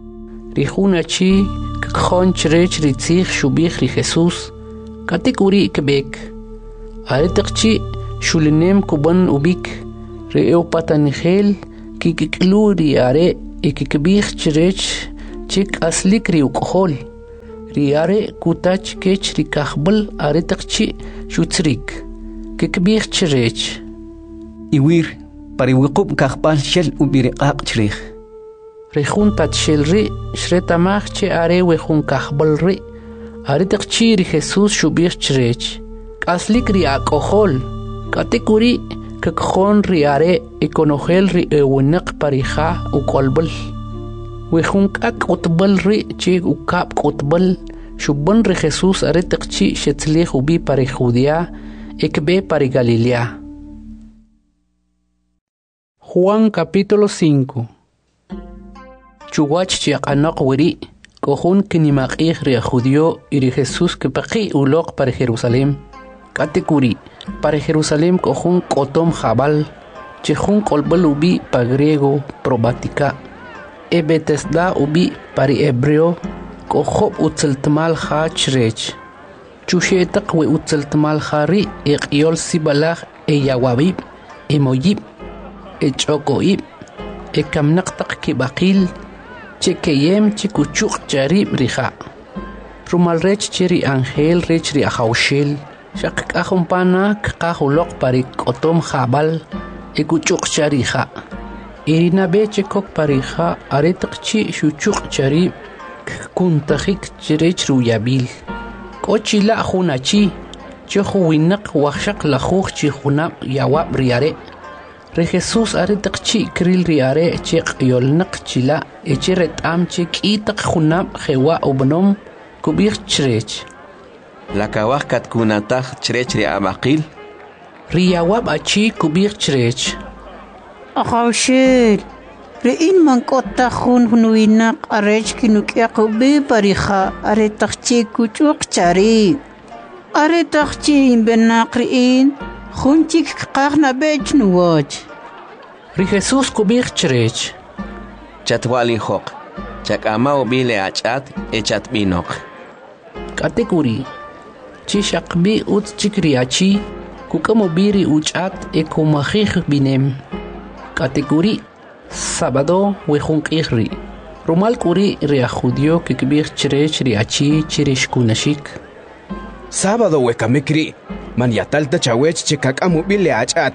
Rijuna chi kkhon chrech ritzich shubich ri Jesus. Katikuri kebek. Aretakchi shulinem kuban ubik. Reo patanigel kikiklu ri are ikikbich chrech chik aslik ri ukhol. Ri are kutach kech ri kahbal aretakchi shutzrik. Kikbich chrech. Iwir pariwiqub kahbal shel ubiriqaq chrich. Rejun tatshilri shretamach che are wejun kahbalri. Aretakchi ri Jesus shubich chrech. Aslik ri akohol. Katikuri kakkhon ri are ikonogel ri ewinak parija ukolbal. Wejun kak utbal ri che ukap utbal. Shubban ri Jesus aretakchi shetzlich ubi pari Judea ekbe pari Galilea. Juan capítulo 5. Chuwach chiaqanaq wiri kohun kinimaqih ri judío y ri Jesús que paqi uloq para Jerusalén. Katikuri para Jerusalén kohun kotom jabal chejun kolbal ubi pa griego probatica. E Betesda ubi pari hebreo kohob utzeltmal ha chrech. Chushetaq we utzeltmal hari iqyol sibalaj e yawabib e moyib e chokoib e kamnaqtaq kibaqil Chekeyem chikuchuk charib riha. Rumal rech chiri angel rech ri ahaushil. Shak kahumpana kahulok parik otom jabal. Ekuchuk chariha. Irina bechekok pariha aretakchi shuchuk charib. Kuntajik chirech ruyabil. Kochila hunachi. Chehuinak washak lahuch chihunab yawab riare. Re Jesus aretakchi kril riare chek yolnak chila echeret am chek itak khunab khewa ubnom kubir chrech. La kawah kat kunatah chrech ri abaqil. Riyawab achi kubir chrech. Ahawshil. Rein mankota khun hunuinak arech kinukia kubi pariha aretakchi kuchuk chari. Aretakchi imbenak rein. Khunchik qaqna bech nuwach. Ri Jesus kubir chrech. Chatwali hoq. Chakama ubile achat echat binok. Katikuri. Chishakbi ut chikriachi. Kukamobiri uchat ekumahih binem. Katikuri. Sabado wejun qihri. Rumal kuri ria judio kikbir chrech riachi chirishkunashik. Sábado wekamikri. Man yatalta chawech chekakamu bile achat.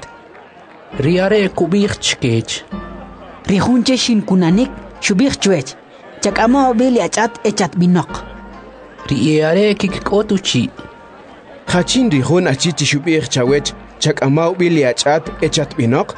Riare kubir chkech. Rihunche shin kunanik shubir chwech. Chakamo bile achat echat binok. Riare kikotuchi. Hachin rihun achichi shubir chawech chakama bile achat echat binok.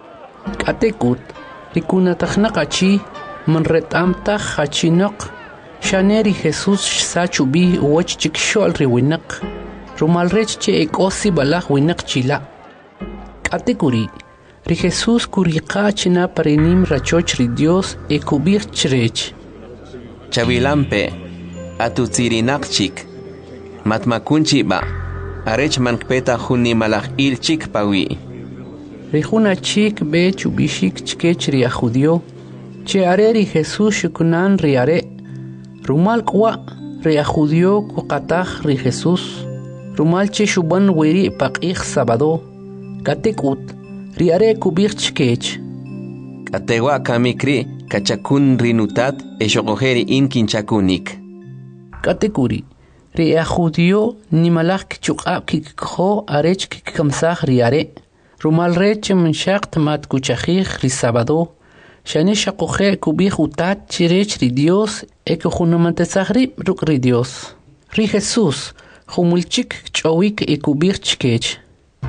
Katekut. Rikunatahnakachi man retamta hachinok. Shaneri Jesus sachubi wach chikshol riwinak. Rumal rech che ekosi balaj winak chila. Katikuri. Ri Jesus kuriqa china parenim rachoch ri Dios e kubir chrech. Chavilampe. Atutsirinakchik. Matmakunchi ba. Arech mankpeta huni malaj il chik pawi. Ri juna chik be chubishik chkech ri judio. Che are ri Jesus shukunan ri are. Rumal kwa ri judio kuqataj ri Jesus. Rumal che shuban wiri paqih sabado. Katikut. Riare kubir chkech. Katewa kamikri kachakun rinutat eshogoheri inkinchakunik. Katikuri. Ria judio ni malak chukab kikho arech kikamsah riare. Rumal rech menshakt mat kuchajih ri sabado. Shani shakohe kubir utat chirech ri Dios ekohunamantesahri ruk ri Dios. Ri Jesus. Humulchik chowik ekubir chkech.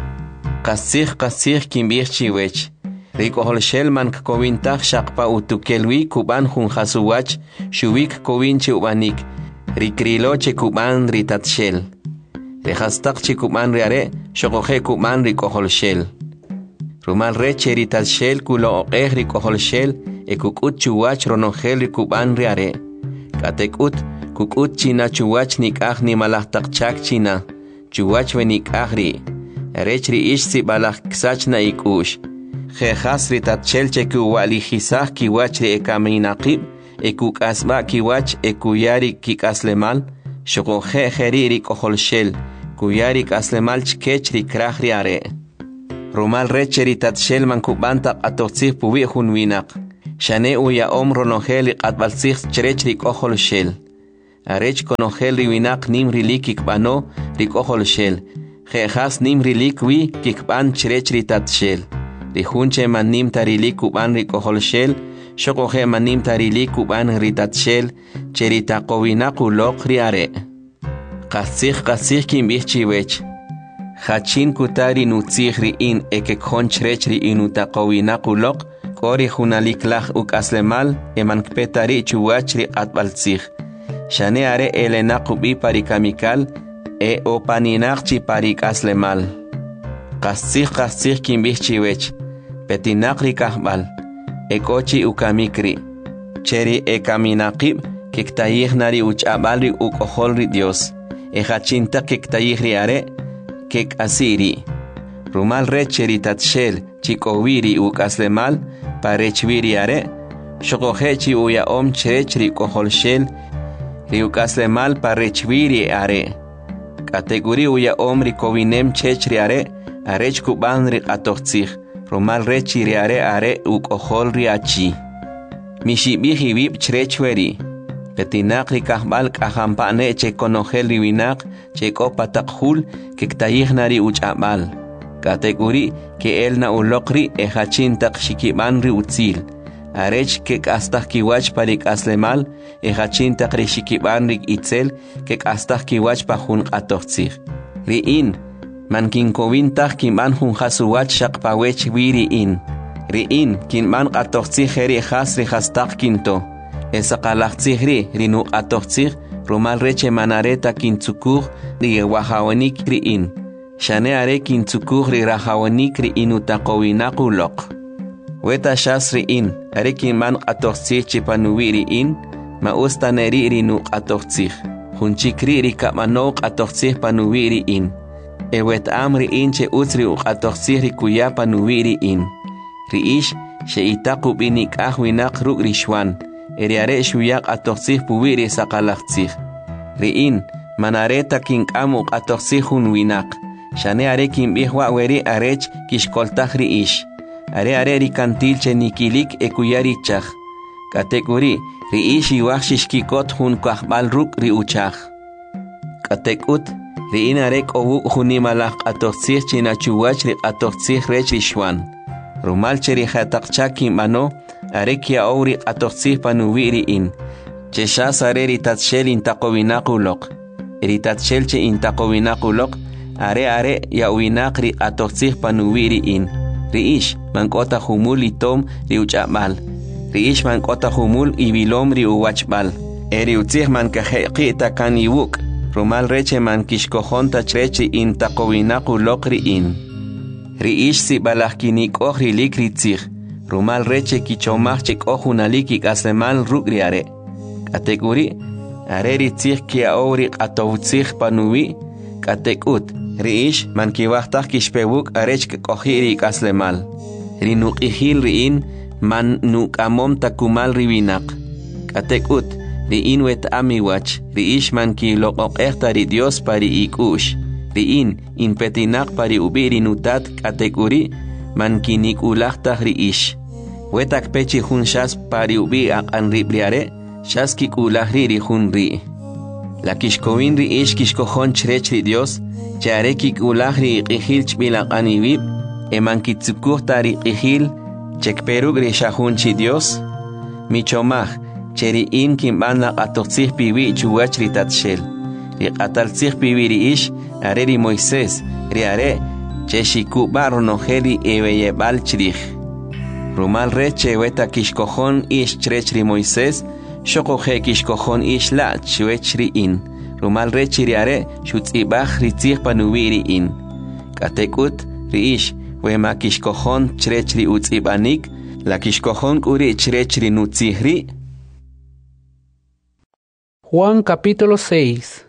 Qasih kimbir chiwech. Riko holshel man kovintah shaqpa utukelwi kuban hun hasuwach shubik kovinche ubanik. Rikrilo che kuban ritatshel. Rehastak che kuban riare shokohe kuban riko holshel. Rumal reche ritatshel kulo oqeh riko holshel ekukut chuwach ronogel rikuban riare. Katekut kukut china chuwach nikah ni malahtak chak china. Chuwach venikah ri. Rechri ish si balak ksachna ikush. Jejas ritatchel che kuwali jisah kiwach ri ekaminaqib. ekukasba kiwach ekuyari kikaslemal shokoje jeriri koholshel kuyari kaslemal chkech rikrah riare rumal recheri tatshel mankubanta qatotsih puwi hunwinak shane uya ronoheli qatbalsih cherech rikoholshel arech konohel riwinak nim rilik kikbano rikoholshel jejas nim rilik wi kikban cherech ritatshel rihunche manim tarilik kuban rikoholshel shokoje manim tarilik kuban ritatshel cheritaqowinak uloq riare qasih kimbih chiwech Hachin kutari nutzih ri'in ekekjon chrech ri'in utaqowinak uloq kori junaliklaj ukaslemal emankpetari chuwach riqatbaltzih shane are elenaq ubi parikamikal opaninaq chi parikaslemal qasih kimbih chiwech petinaq rikahbal ekochi ukamikri cheri ekaminaqib kiktayih nari uch'abal ri ukohol ri Dios hachinta kiktayih ri are kek asiri rumal recheri tatshel chikowiri ukaslemal parechwiri are shokohechi uya cherechri koholshel ri ukaslemal parechwiri are kategori uya rikowinem chechri are arech kuban ri qatochtzih rumal rechiri are ukohol ri achi mishibihi wib cherechweri petinaq rikahbal k'ajampane chekonohel riwinak chekopataqhul kiktayijnari uch'abal kategori ke elna uloqri ejachintaq shikiban ri utzil arech kek'astaj kiwach parik'aslemal ejachintaq ri shikiban ri itzel kek'astaj kiwach pa jun q'atojtzij ri'in mankinkowintaj kinb'an jun jasuwach xaqpawech wi ri'in kinb'an q'atojtzij eri jas ri jastaq kinto esaqalajtzij ri nuq'atojtzij rumal reche manareta kintzukuj ri wajawanik ri'in shane are kintzukuj ri rajawanik ri'in utaqowinaq uloq weta xas ri'in are kinb'an q'atojtzij chipanuwi ri'in ma'ustaneri ri nuq'atojtzij junchik ri kab'anow q'atojtzij panuwi ri'in ewet'am ri'in che utz ri uq'atojtzij ri kuya panuwi ri'in ri'ix xe'itaq ub'inik'aj winaq ruk' ri xwan eriare shuyaq q'atojtzij puwi ri saqalajtzij ri'in manareta kink'am uq'atojtzij jun winaq shane are kinb'ij wa' weri arech kixkoltaj ri'ix are ri kantil che nikilik ekuyari chaj kategori ri'ix iwaj xixkikot jun kajb'al ruk' ri uchaj katek'ut ri'in are k'owuk jun nimalaj q'atojtzij chinachuwach ri q'atojtzij rech ri xwan rumal che ri jetaqcha kinb'ano are kia'ow ri q'atojtzij panuwi ri'in che xas are ri tatshel intaqowinaq uloq ri tatshel che intaqowinaq uloq are ya'winaq ri q'atojtzij panuwi ri'in ri'ix mank'ota jumul itom ri uch'ab'al ri'ix mank'ota jumul ibilom ri uwachb'al eri utzij mankajeq'i'ta kan iwuk rumal reche mankixkojonta chrech ri intaqowinaq uloq ri'in ri'ix sib'alaj kinik'oj rilik ritzij rumal reche kichomaj chek'oj junalik ik'aslemal ruk' ri are kategori are ritzij kia'ow ri q'atojtzij panuwi katek'ut ri'ix mankiwajtaj kixpewuk arech kek'oji' ri ik'aslemal ri nuq'ijil ri'in man nuk'amom takumal ri winaq katek'ut ri'in wet'am iwach ri'ix mankiloq'oq'ejta ri Dios pa ri ik'u'x ri'in inpetinaq pa ri ub'i ri nutat kategori mankinik'ulajtaj ri'ix wetak pechi jun xas pa ri ub'i aq'an rib' ri are xas kik'ulaj ri jun ri' la kixkowin ri'ix kixkojon chrech ri Dios che are kik'ulaj ri iq'ijil chb'il aq'an iwib emankitzukuj ta ri iq'ijil chekperuk ri xajun chi Dios michomaj che ri'in kinb'an la q'atojtzij piwi chuwach ri tatshel ri q'ataltzij piwi ri'ix are ri Moisés ri are che xikub'a ronojel ri eb'eyeb'al chrij rumal re che weta kixkojon ix chrech ri Moisés xoqoje kixkojon ix la chwech ri'in rumal re chi ri are xutz'ib'aj ritzij panuwi ri'in katek'ut ri'ix wema kixkojon chrech ri utz'ib'anik la kixkojon k'uri chrech ri nutzij ri' Juan capítulo 6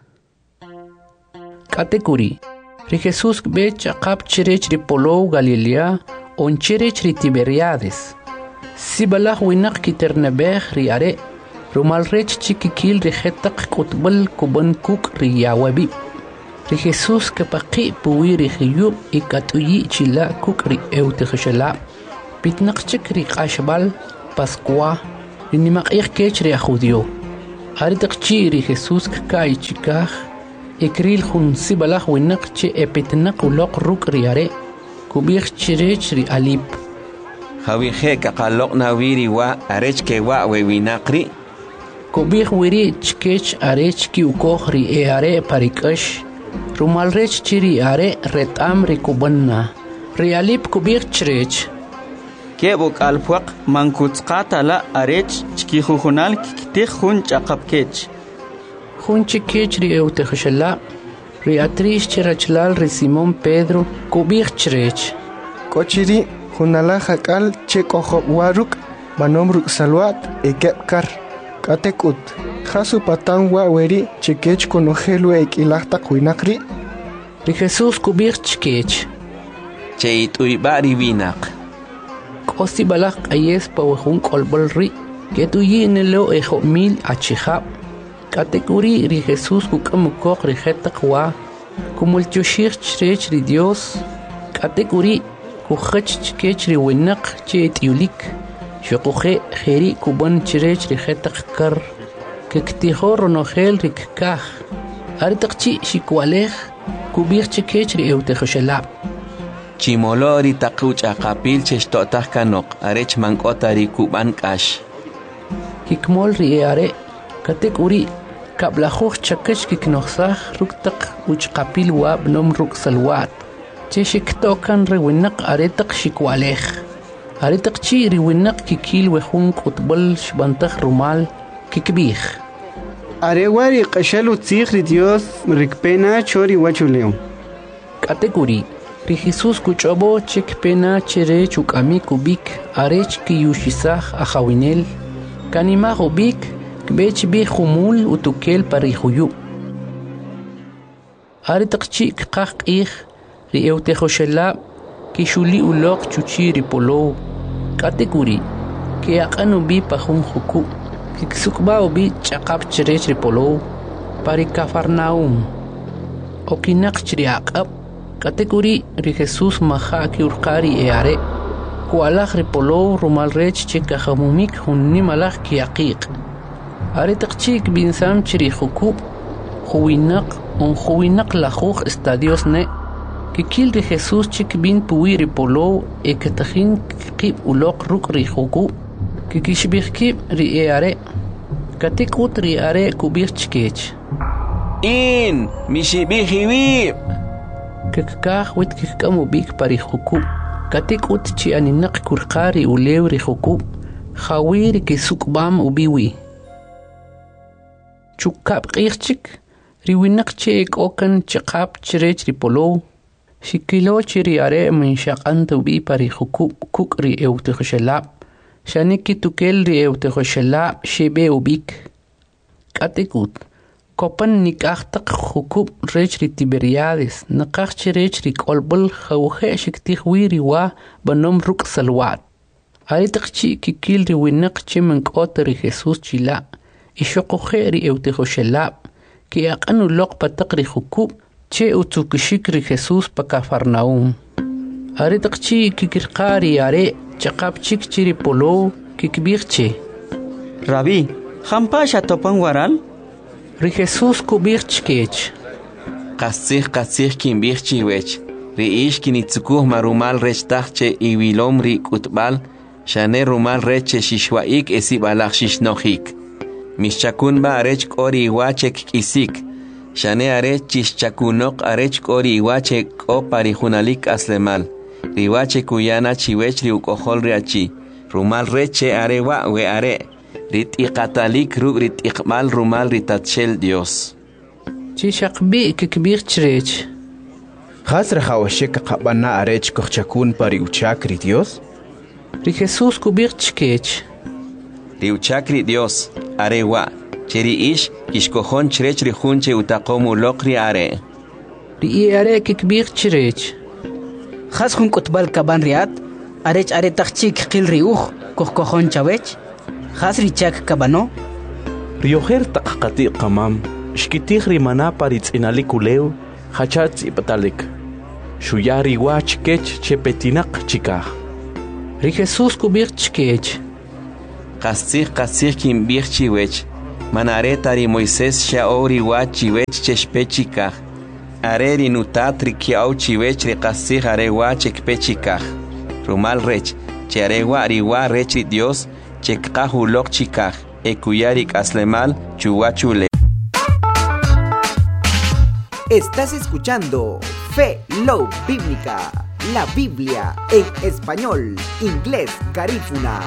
Katekuri ri Jesús be chaqap cherech ri Polow Galilea on cherech ri Tiberiades Sibalaj winaq kiternebej ri are rumal rech chikikil rijetaq qutbal kuban kuk riyawabi. Ri Jesús kapaqi puwi rijiyub ikatuyi chila kuk ri eutejshala. Pitnaqchik ri qashbal Pascua rinimaqih kech ri judío. Aritaqchi ri Jesús kai chikaj ikril jun sibalaj winaq che epitnaq uloq ruk riare kubih chirech ri alip. Jawije kaqaloq nawiri wa arech ke wa wewinaqri. Kubih wiri chkech arech ki ukoj ri eare parikash. Rumal rech chiri are retam ri kubanna. Ri alip kubih chirech. Kebuk alpuaq mankutzqata la arech chkijujunal kiktij jun chaqapkech. Jun chikech ri eutejshala. Ri atrish chirachlal ri Simón Pedro kubih chirech. Kochiri junala hakal chekojob waruk manom ruk salwat ekepkar. Katekut. Jasu patan wa weri chekech konojelu ekilahta kuinakri. Ri Jesús kubih chkech. Cheit uibari winaq. Kosti balak ayes pawahun kolbol ri. Ketuyi nelo ejo mil achihab. Katekuri ri Jesús kukamukok ri jetaq wa. Kumulchushir chrech ri Dios. Katekuri kukhach chkech ri winaq chet yulik. Shokuhe jeri kuban chrech ri jetaq kar. Kektijo ronojel ri kkaj. Aritaqchi shikwalej kubih chkech ri eutejshala. Chimolori taquch aqapil cheshtotaj kanok arech mankota ri kuban kash. Kikmol ri are katek uri kablajuj chakech kiknoxsaj ruktaq uchqapil wab nom ruk salwat. Cheshiktokan ri winaq aretaq shikwalej. Aretaq chi ri winaq kikil wejun qutbal shbantaj rumal kikbij. Arewari qashalu tzig ri Dios rikpena chori wachuleo. Katek uri ri Jesús kuchobo chekpena chere chukami kubik arech ki yushisaj ajawinel kanima ubik kbech bi khumul utukel parihuyu aritaqchi qaqih ri eutejoshala ki shuli uloq chuchi ri polo katekuri ki aqanu bi pajun huku kiksukba ubi chaqap chere ri polo pari Cafarnaum okinaq chri aqab Katekuri ri Jesús maha ki urqari eare. Kualaj ri polo rumal rech chekajamumik hunni malaj ki aqiq. Aritaqchik binsam chiri jukub. Juwinaq lajuj estadios ne. Kikil ri Jesús chik bin puwi ri polo ekatajin kib uloq ruk ri jukub. Kikishbih kib ri eare. Katekut ri are kubir chkech. In mishibihiwib. Kekaj wit kikamu bik pari jukub. Katik ut chi aninaq kurqari ulew ri jukub. Khawir kisukbam ubiwi. Chukab qirchik. Riwinaq chek okan chaqab chirech ri polo. Shikilo chiri are min shaqanta ubi pari jukub kuk ri eutejshalab. Shaniki tukel ri eutejshalab shebe ubik. Katik ut. Kopan nikaqtaq jukub rech ri Tiberiades naqaq chirech ri kolbol khawhe shiktih wiri wa banom ruk salwat aritaqchi kikil ri winaq chimen qot ri Jesús chila ishoqoje ri eutejshalab ki aqanu loq pataq ri jukub che utukishik ri Jesús pa Cafarnaum aritaqchi kikirqari are chaqap chik chiri polo kikbirche Rabbi khampasha topan waral ri Jesús kubir chkech. Qasih kimbir chiwech. Ri ish kinitzukuh marumal rech tachche iwilom ri kutbal. Shane rumal reche shishwaik esibalach shishnohik. Mishchakun ba arech kori iwachek kisik. Shane arech chishchakunok arech kori iwachek o parijunalik aslemal. Riwache kuyana chiwech ri ukohol riachi. Rumal reche arewa we are. Rit iqatalik rug rit iqmal rumal ritatshel Dios. Chishaqbi kikbir chrech. Khasra khawashek qabana arech kochakun pari uchakri Dios. Ri Jesús kubir chkech. Ri uchakri Dios arewa cheri ish kishkohon chrech ri hunche utaqomu lokri are. Ri are kikbir chrech. Khas hun kutbal kaban riat arech are tachik qil riuh kohkohon chawech. Khas richak kabano Riojer taqqati qamam, shkitij rimana paritzinalik uleu, hachatz ipatalik. Shuyari wach kech chepetinak chikaj. Ri Jesús kubir chkech. Qastzij kimbij chiwech. Manareta ri Moisés shaori wach chiwech cheshpechikaj. Are ri nutat ri kiau chiwech ri qastzij are wach ekpechikaj. Rumal rech, che are wa ri wa rech ri Dios, che qaj ulok chikaj. Ekuyarik aslemal chuwachule. Estás escuchando Fe Love Bíblica, la Biblia en español, inglés, garífuna,